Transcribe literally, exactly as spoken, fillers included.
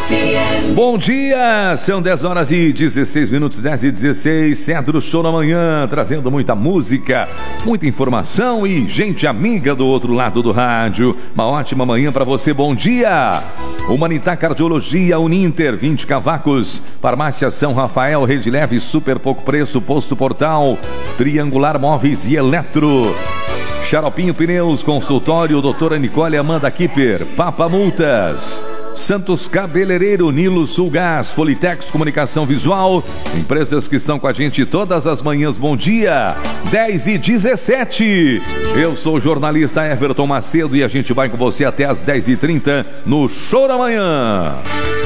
F M. Bom dia, são dez horas e dezesseis minutos, dez e dezesseis, Cedro Show na manhã, trazendo muita música, muita informação e gente amiga do outro lado do rádio. Uma ótima manhã para você, bom dia! Humanitar Cardiologia Uninter, vinte Cavacos, Farmácia São Rafael, Rede Leve, super pouco preço, Posto Portal, Triangular Móveis e Eletro. Xaropinho Pneus, consultório, doutora Nicole Amanda Kipper, Papa Multas, Santos Cabeleireiro, Nilo Sulgás, Politex Comunicação Visual, empresas que estão com a gente todas as manhãs, bom dia, dez e dezessete, eu sou o jornalista Everton Macedo e a gente vai com você até as dez e trinta no Show da Manhã.